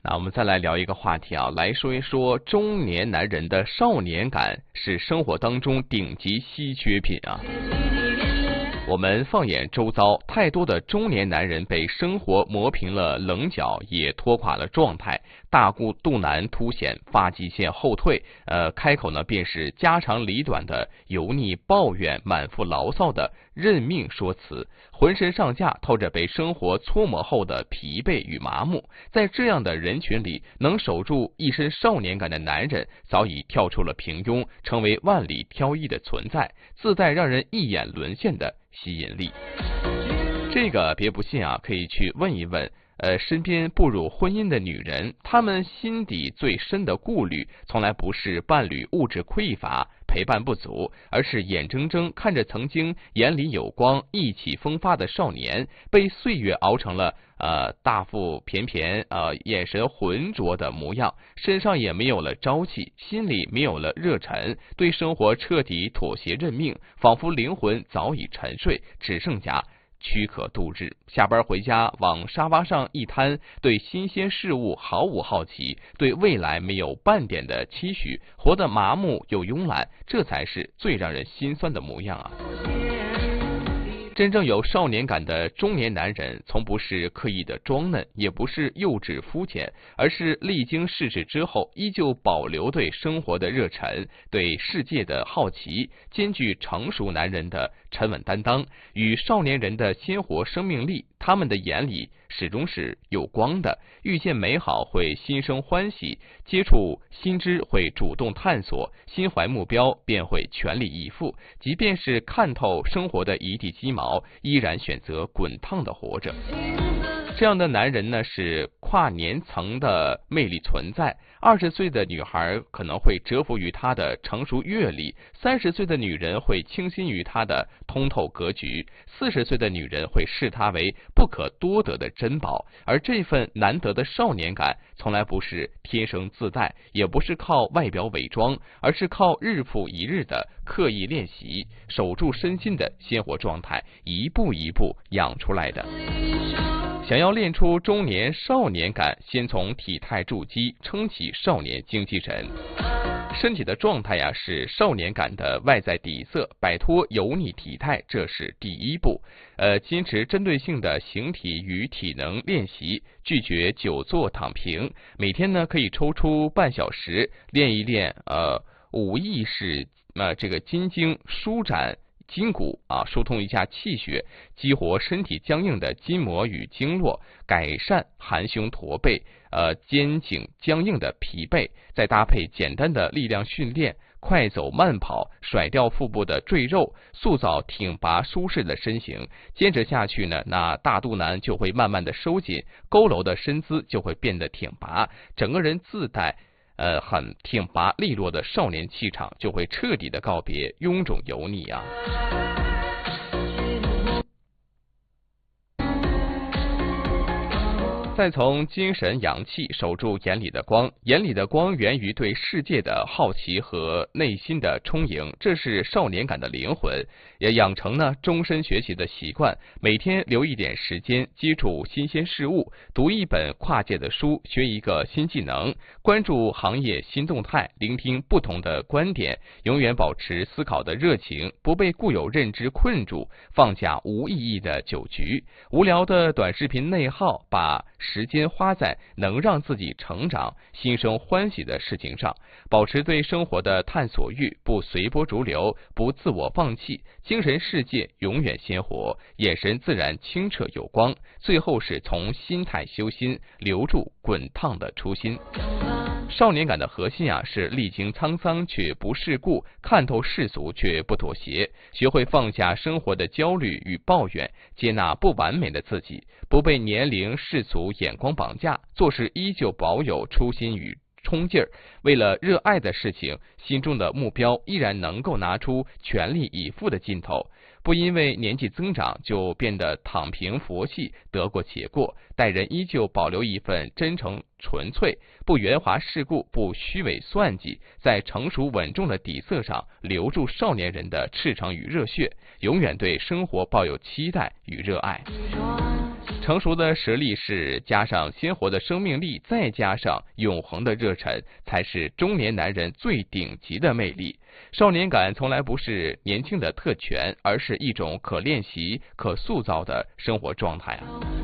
那我们再来聊一个话题啊，来说一说中年男人的少年感是生活当中顶级稀缺品啊。我们放眼周遭，太多的中年男人被生活磨平了棱角，也拖垮了状态，大肚腩凸显，发际线后退，开口呢便是家长里短的油腻抱怨，满腹牢骚的认命说辞，浑身上下透着被生活搓磨后的疲惫与麻木。在这样的人群里，能守住一身少年感的男人，早已跳出了平庸，成为万里挑一的存在，自带让人一眼沦陷的吸引力。这个别不信啊，可以去问一问身边步入婚姻的女人，她们心底最深的顾虑，从来不是伴侣物质匮乏、陪伴不足，而是眼睁睁看着曾经眼里有光、意气风发的少年，被岁月熬成了大腹便便、眼神浑浊的模样，身上也没有了朝气，心里没有了热忱，对生活彻底妥协认命，仿佛灵魂早已沉睡，只剩下躯壳度日。下班回家往沙发上一瘫，对新鲜事物毫无好奇，对未来没有半点的期许，活得麻木又慵懒，这才是最让人心酸的模样啊。真正有少年感的中年男人，从不是刻意的装嫩，也不是幼稚肤浅，而是历经世事之后，依旧保留对生活的热忱，对世界的好奇，兼具成熟男人的沉稳担当与少年人的鲜活生命力。他们的眼里始终是有光的，遇见美好会心生欢喜，接触新知会主动探索，心怀目标便会全力以赴，即便是看透生活的一地鸡毛，依然选择滚烫的活着。这样的男人呢，是跨年层的魅力存在。20岁的女孩可能会折服于他的成熟阅历，30岁的女人会倾心于他的通透格局，40岁的女人会视他为不可多得的珍宝。而这份难得的少年感，从来不是天生自带，也不是靠外表伪装，而是靠日复一日的刻意练习，守住身心的鲜活状态，一步一步养出来的。想要练出中年少年感，先从体态筑基，撑起少年精气神。身体的状态呀，是少年感的外在底色，摆脱油腻体态，这是第一步。坚持针对性的形体与体能练习，拒绝久坐躺平。每天呢，可以抽出半小时练一练无意识这个筋经，舒展筋骨啊，疏通一下气血，激活身体僵硬的筋膜与经络，改善含胸驼背、肩颈僵硬的疲惫。再搭配简单的力量训练，快走慢跑，甩掉腹部的赘肉，塑造挺拔舒适的身形。坚持下去呢，那大肚腩就会慢慢的收紧，佝偻的身姿就会变得挺拔，整个人自带很挺拔利落的少年气场，就会彻底的告别臃肿油腻啊。再从精神阳气守住眼里的光，眼里的光源于对世界的好奇和内心的充盈，这是少年感的灵魂。也养成呢终身学习的习惯，每天留一点时间接触新鲜事物，读一本跨界的书，学一个新技能，关注行业新动态，聆听不同的观点，永远保持思考的热情，不被固有认知困住，放下无意义的酒局、无聊的短视频内耗，把时间花在能让自己成长、心生欢喜的事情上，保持对生活的探索欲，不随波逐流，不自我放弃，精神世界永远鲜活，眼神自然清澈有光。最后是从心态修心，留住滚烫的初心。少年感的核心啊，是历经沧桑却不世故，看透世俗却不妥协，学会放下生活的焦虑与抱怨，接纳不完美的自己，不被年龄世俗眼光绑架，做事依旧保有初心与冲劲儿。为了热爱的事情，心中的目标依然能够拿出全力以赴的劲头，不因为年纪增长就变得躺平佛系，得过且过，待人依旧保留一份真诚纯粹，不圆滑世故，不虚伪算计，在成熟稳重的底色上留住少年人的赤诚与热血，永远对生活抱有期待与热爱。 成熟的实力是加上鲜活的生命力，再加上永恒的热忱，才是中年男人最顶级的魅力。少年感从来不是年轻的特权，而是一种可练习、可塑造的生活状态啊。